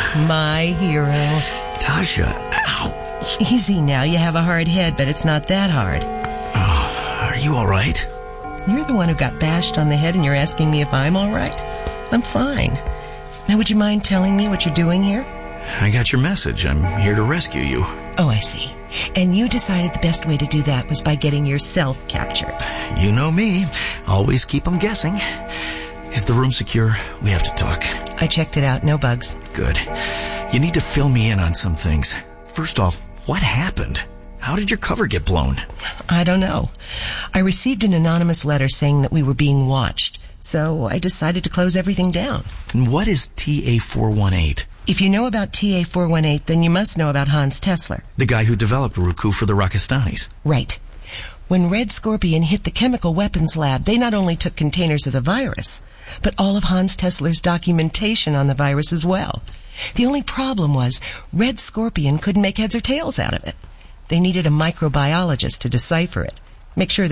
My hero. Tasha, ow. Easy now. You have a hard head, but it's not that hard. Oh, are you all right? You're the one who got bashed on the head and you're asking me if I'm all right? I'm fine. Now, would you mind telling me what you're doing here? I got your message. I'm here to rescue you. Oh, I see. And you decided the best way to do that was by getting yourself captured. You know me. Always keep them guessing. Is the room secure? We have to talk. I checked it out. No bugs. Good. You need to fill me in on some things. First off, what happened? How did your cover get blown? I don't know. I received an anonymous letter saying that we were being watched, so I decided to close everything down. And what is TA-418? If you know about TA-418, then you must know about Hans Tesler. The guy who developed Roku for the Rakistanis. Right. When Red Scorpion hit the chemical weapons lab, they not only took containers of the virus, but all of Hans Tesler's documentation on the virus as well. The only problem was Red Scorpion couldn't make heads or tails out of it. They needed a microbiologist to decipher it, make sure